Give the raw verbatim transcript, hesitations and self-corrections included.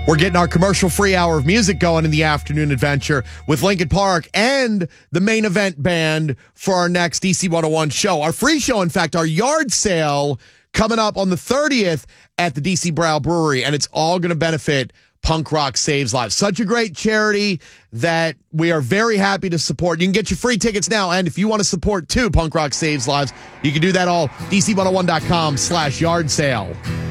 We're getting our commercial-free hour of music going in the afternoon adventure with Linkin Park and the main event band for our next D C one oh one show. Our free show, in fact, our yard sale coming up on the thirtieth at the D C Brow Brewery, and it's all going to benefit Punk Rock Saves Lives. Such a great charity that we are very happy to support. You can get your free tickets now, and if you want to support, too, Punk Rock Saves Lives, you can do that all, D C one oh one dot com slash yard sale.